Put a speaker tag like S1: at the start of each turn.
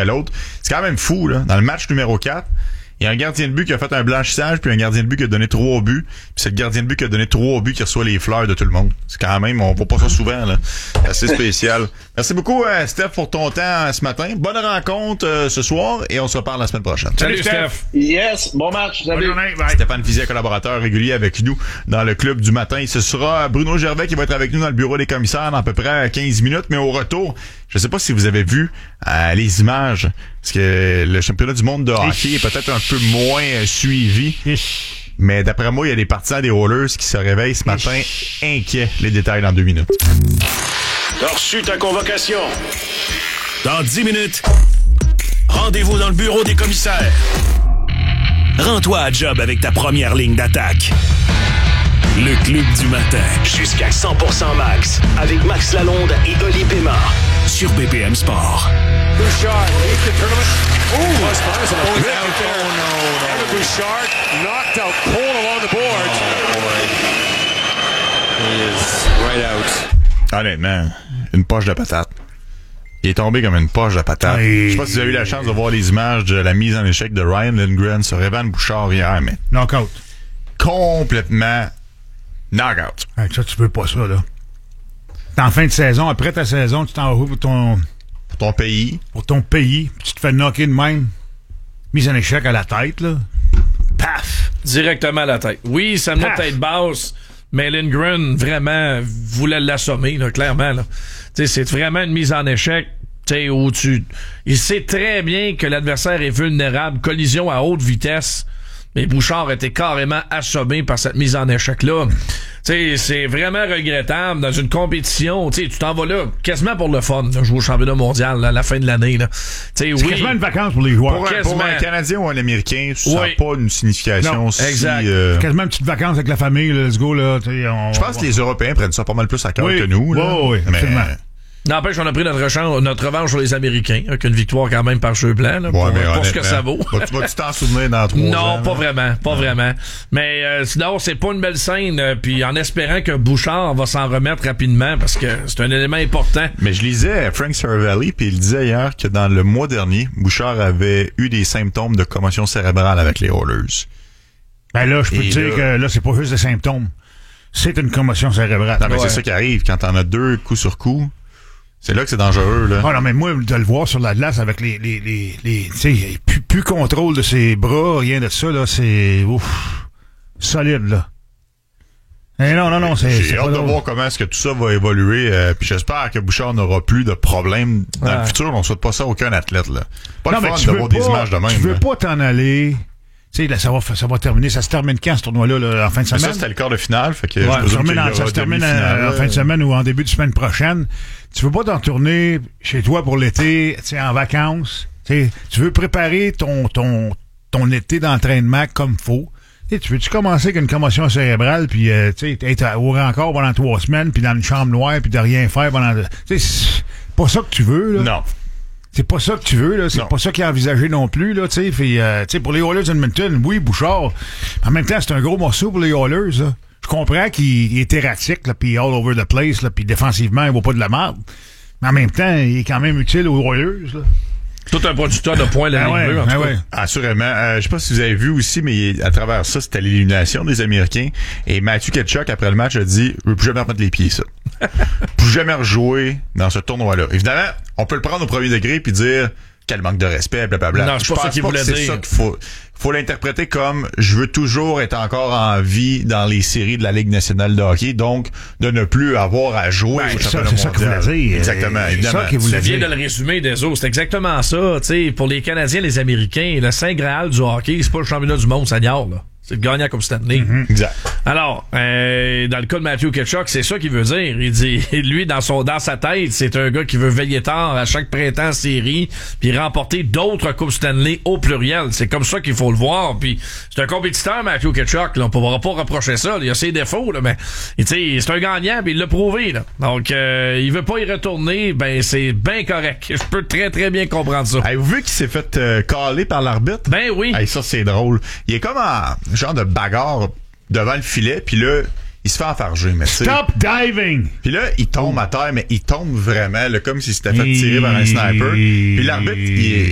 S1: après l'autre. C'est quand même fou, là. Dans le match numéro 4, il y a un gardien de but qui a fait un blanchissage, puis un gardien de but qui a donné 3 buts. Puis c'est le gardien de but qui a donné 3 buts qui reçoit les fleurs de tout le monde. C'est quand même, on voit pas ça souvent, là. C'est assez spécial. Merci beaucoup, Steph, pour ton temps ce matin. Bonne rencontre ce soir et on se reparle la semaine prochaine.
S2: Salut Steph.
S3: Yes, bon match. Salut.
S1: Stéphane Fizier, collaborateur régulier avec nous dans le club du matin. Ce sera Bruno Gervais qui va être avec nous dans le bureau des commissaires dans à peu près 15 minutes, mais au retour, je sais pas si vous avez vu les images, parce que le championnat du monde de hockey est peut-être un peu moins suivi. Mais d'après moi, il y a des partisans des Oilers qui se réveillent ce matin inquiets. Les détails dans 2 minutes.
S4: T'as reçu ta convocation. Dans 10 minutes, rendez-vous dans le bureau des commissaires. Rends-toi à job avec ta première ligne d'attaque. Le club du matin. Jusqu'à 100% max. Avec Max Lalonde et Oli Pema. Sur BPM Sport.
S5: Bouchard leads the tournament. Ooh, Evan Bouchard knocked out Cole along the boards.
S6: He is right out.
S1: Honnêtement, une poche de patate. Il est tombé comme une poche de patate. Je sais pas si vous avez eu la chance de voir les images de la mise en échec de Ryan Lindgren sur Evan Bouchard hier, mais
S2: knockout.
S1: Complètement knockout.
S2: Hey, ça, tu veux pas ça, là. T'es en fin de saison, après ta saison, tu t'en vas pour
S1: ton pays.
S2: Pour ton pays, puis tu te fais knocker de même. Mise en échec à la tête, là. Paf!
S7: Directement à la tête. Oui, ça me tête basse, mais Lindgren, vraiment, voulait l'assommer, là, clairement, là. Tu sais, c'est vraiment une mise en échec, tu sais, où il sait très bien que l'adversaire est vulnérable, collision à haute vitesse. Mais Bouchard était carrément assommé par cette mise en échec-là. T'sais, c'est vraiment regrettable dans une compétition. T'sais, tu t'en vas là quasiment pour le fun, là, jouer au championnat mondial là, à la fin de l'année. Là.
S2: C'est quasiment une vacance pour les joueurs.
S1: Pour un Canadien ou un Américain, ça n'a pas une signification si...
S2: Exact. C'est quasiment une petite vacance avec la famille, là, let's go. Là,
S1: je pense que les Européens prennent ça pas mal plus à cœur que nous. Là.
S2: Oui, absolument.
S7: N'empêche, on a pris notre revanche sur les Américains, avec une victoire quand même par jeu blanc, là, pour ce que ça vaut.
S1: Vas-tu t'en souvenir dans 3 ans?
S7: Non, pas vraiment, pas vraiment. Mais sinon, c'est pas une belle scène, puis en espérant que Bouchard va s'en remettre rapidement, parce que c'est un élément important.
S1: Mais je lisais Frank Saravalli, puis il disait hier que dans le mois dernier, Bouchard avait eu des symptômes de commotion cérébrale avec les Oilers.
S2: Ben là, je peux te dire que là, c'est pas juste des symptômes. C'est une commotion cérébrale.
S1: Non, mais c'est ça qui arrive. Quand t'en as 2 coup sur coup, c'est là que c'est dangereux, là.
S2: Ah non, mais moi, de le voir sur la glace avec les tu sais, plus contrôle de ses bras, rien de ça, là, c'est, solide, là. Eh non,
S1: j'ai hâte de voir comment est-ce que tout ça va évoluer, puis j'espère que Bouchard n'aura plus de problèmes dans le futur. On souhaite pas ça à aucun athlète, là. Pas le fun de voir des images de même.
S2: Tu veux pas t'en aller. Tu sais, là, ça va terminer. Ça se termine quand, ce tournoi-là, là, en fin de semaine?
S1: Ça, c'était le quart de finale. Fait que
S2: ça se termine en fin de semaine ou en début de semaine prochaine. Tu veux pas t'en tourner chez toi pour l'été, tu sais, en vacances. Tu veux préparer ton été d'entraînement comme faut. T'sais, tu veux-tu commencer avec une commotion cérébrale puis être au rencor pendant 3 semaines puis dans une chambre noire puis de rien faire pendant... C'est pas ça que tu veux, là.
S1: Non.
S2: C'est pas ça que tu veux, là. C'est pas ça qui est envisagé non plus, là, tu sais. Pour les Oilers d'Edmonton, oui, Bouchard. En même temps, c'est un gros morceau pour les Oilers, là. Je comprends qu'il est erratique, là, puis all over the place, là, puis défensivement, il vaut pas de la merde. Mais en même temps, il est quand même utile aux Oilers, là.
S7: Tout un producteur de points, la Ligue bleue, en tout cas.
S1: Assurément. Je sais pas si vous avez vu aussi, mais à travers ça, c'était l'élimination des Américains. Et Matthew Tkachuk, après le match, a dit « Je veux plus jamais remettre les pieds, ça. Plus jamais rejouer dans ce tournoi-là. » Évidemment, on peut le prendre au premier degré puis dire « Quel manque de respect, blablabla. »
S7: Non, c'est pas ça qu'il voulait dire.
S1: C'est ça qu'il faut l'interpréter comme « Je veux toujours être encore en vie dans les séries de la Ligue nationale de hockey, donc de ne plus avoir à jouer au championnat mondial. »
S2: C'est ça qu'il voulait dire.
S1: Exactement, évidemment.
S2: Tu
S7: viens de le résumer, Deso. C'est exactement ça. T'sais, pour les Canadiens, les Américains, le Saint Graal du hockey, c'est pas le championnat du monde, ça ignore, là. C'est le gagnant comme Stanley.
S2: Mm-hmm.
S1: Exact.
S7: Alors, dans le cas de Matthew Tkachuk, c'est ça qu'il veut dire. Il dit, lui, dans sa tête, c'est un gars qui veut veiller tard à chaque printemps en série, puis remporter d'autres Coupes Stanley au pluriel. C'est comme ça qu'il faut le voir. Puis c'est un compétiteur, Matthew Tkachuk. Là, on pourra pas reprocher ça. Là. Il a ses défauts, là, mais c'est un gagnant, puis il l'a prouvé. Là. Donc, il veut pas y retourner. Ben, c'est bien correct. Je peux très, très bien comprendre ça.
S1: Avez-vous vu qu'il s'est fait caller par l'arbitre?
S7: Ben oui.
S1: Ça, c'est drôle. Il est comme en genre de bagarre devant le filet, puis là, il se fait enfarger, mais
S2: Stop diving!
S1: Puis là, il tombe à terre, mais il tombe vraiment, là, comme s'il s'était fait tirer par un sniper. Puis l'arbitre, il est